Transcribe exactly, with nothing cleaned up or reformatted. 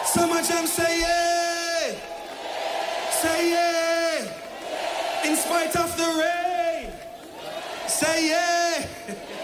Summer Jam, say yeah, say yeah, in spite of the rain, say yeah.